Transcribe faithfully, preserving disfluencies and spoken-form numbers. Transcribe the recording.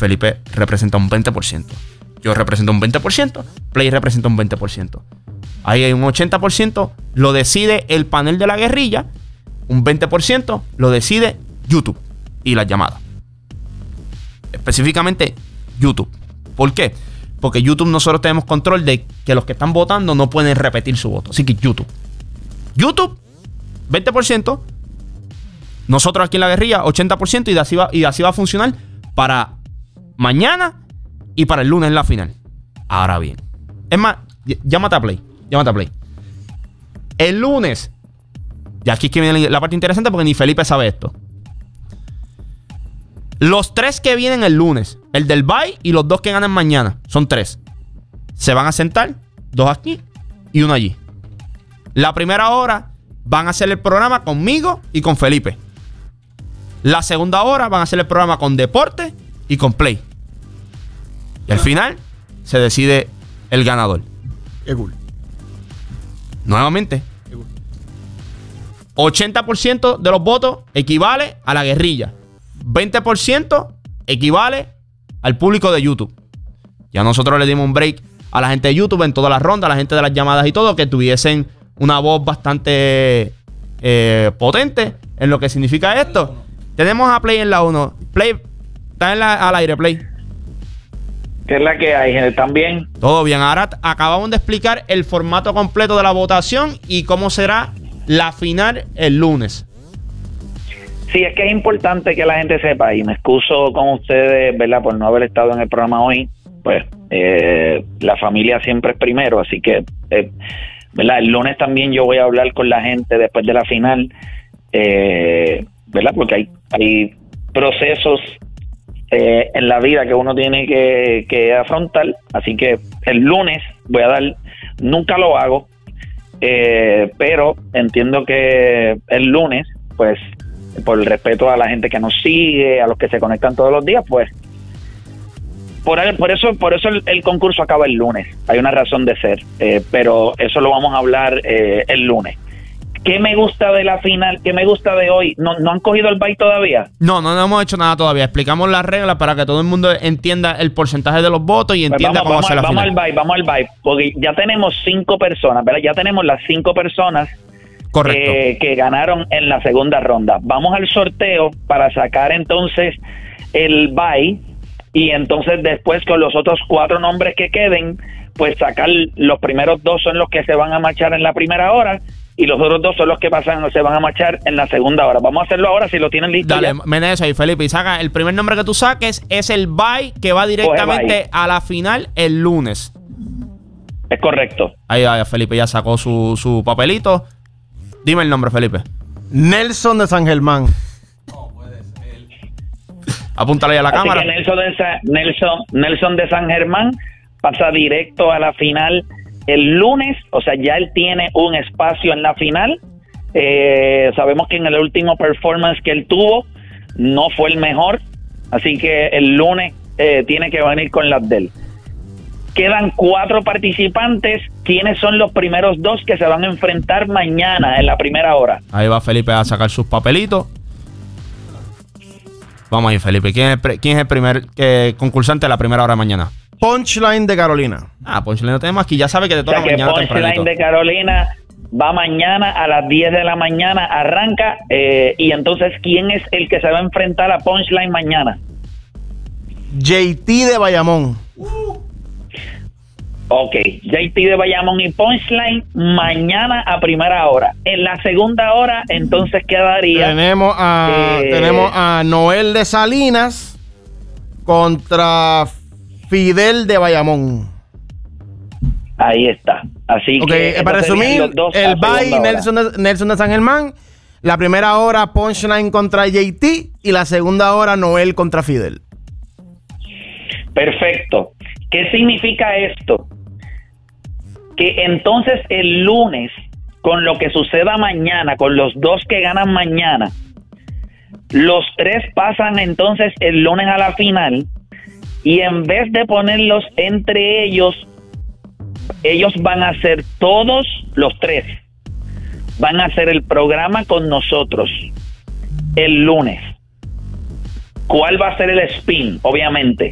Felipe representa un veinte por ciento. Yo represento un veinte por ciento. Play representa un veinte por ciento. Ahí hay un ochenta por ciento. Lo decide el panel de la guerrilla. Un veinte por ciento lo decide YouTube y las llamadas. Específicamente YouTube. ¿Por qué? Porque YouTube nosotros tenemos control de que los que están votando no pueden repetir su voto. Así que YouTube. YouTube, veinte por ciento. Nosotros aquí en la guerrilla, ochenta por ciento. Y así va, y así va a funcionar para mañana y para el lunes en la final. Ahora bien. Es más, llámate a Play. Llámate a Play. El lunes. Y aquí es que viene la parte interesante porque ni Felipe sabe esto. Los tres que vienen el lunes, el del bye y los dos que ganan mañana, son tres. Se van a sentar, dos aquí y uno allí. La primera hora van a hacer el programa conmigo y con Felipe. La segunda hora van a hacer el programa con Deporte y con Play. Y al final se decide el ganador. Qué cool. Nuevamente, ochenta por ciento de los votos equivale a la guerrilla. veinte por ciento equivale al público de YouTube. Ya nosotros le dimos un break a la gente de YouTube en todas las rondas, a la gente de las llamadas y todo, que tuviesen una voz bastante eh, potente en lo que significa esto. Tenemos a Play en la uno. Play, está en la, al aire, Play. ¿Qué es la que hay, gente? ¿Están bien? Todo bien. Ahora acabamos de explicar el formato completo de la votación y cómo será la final el lunes. Sí, es que es importante que la gente sepa, y me excuso con ustedes, ¿verdad?, por no haber estado en el programa hoy. Pues eh, la familia siempre es primero, así que, eh, ¿verdad?, el lunes también yo voy a hablar con la gente después de la final, eh, ¿verdad?, porque hay, hay procesos eh, en la vida que uno tiene que, que afrontar, así que el lunes voy a dar, nunca lo hago, eh, pero entiendo que el lunes, pues, por el respeto a la gente que nos sigue, a los que se conectan todos los días, pues por, el, por eso por eso el, el concurso acaba el lunes. Hay una razón de ser, eh, pero eso lo vamos a hablar eh, el lunes. ¿Qué me gusta de la final? ¿Qué me gusta de hoy? ¿No, no han cogido el bye todavía? No, no, no hemos hecho nada todavía. Explicamos las reglas para que todo el mundo entienda el porcentaje de los votos y entienda pues vamos, cómo vamos, hacer la vamos final. Al bye, vamos al bye, porque ya tenemos cinco personas, ¿verdad? Ya tenemos las cinco personas. Correcto. Eh, que ganaron en la segunda ronda. Vamos al sorteo para sacar entonces el bye y entonces después con los otros cuatro nombres que queden, pues sacar los primeros dos son los que se van a marchar en la primera hora y los otros dos son los que pasan se van a marchar en la segunda hora. Vamos a hacerlo ahora si lo tienen listo. Dale, ya. Menez ahí, Felipe, y saca el primer nombre que tú saques es el bye que va directamente a la final el lunes. Es correcto. Ahí, ahí Felipe ya sacó su, su papelito. Dime el nombre, Felipe. Nelson de San Germán. Apúntale a la Así cámara. que Nelson de, Sa Nelson, Nelson de San Germán pasa directo a la final el lunes, o sea, ya él tiene un espacio en la final. Eh, sabemos que en el último performance que él tuvo no fue el mejor, así que el lunes eh, tiene que venir con las de él. Quedan cuatro participantes. ¿Quiénes son los primeros dos que se van a enfrentar mañana en la primera hora? Ahí va Felipe a sacar sus papelitos. Vamos ahí, Felipe. ¿Quién es el, quién es el primer eh, concursante de la primera hora de mañana? Punchline de Carolina. Ah, Punchline no tenemos aquí. Ya sabe que de toda O sea, la que mañana Punchline tempranito. de Carolina va mañana a las diez de la mañana, arranca. Eh, y entonces, ¿quién es el que se va a enfrentar a Punchline mañana? J T de Bayamón. Ok, J T de Bayamón y Punchline mañana a primera hora. En la segunda hora, entonces quedaría... Tenemos a, eh, tenemos a Noel de Salinas contra Fidel de Bayamón. Ahí está. Así Ok, que... eh, para entonces vienen resumir, los dos el a bye segunda hora. Nelson de, Nelson de San Germán. La primera hora Punchline contra J T y la segunda hora Noel contra Fidel. Perfecto. ¿Qué significa esto? Que entonces el lunes, con lo que suceda mañana, con los dos que ganan mañana, los tres pasan entonces el lunes a la final y en vez de ponerlos entre ellos, ellos van a hacer todos los tres. Van a hacer el programa con nosotros el lunes. ¿Cuál va a ser el spin? Obviamente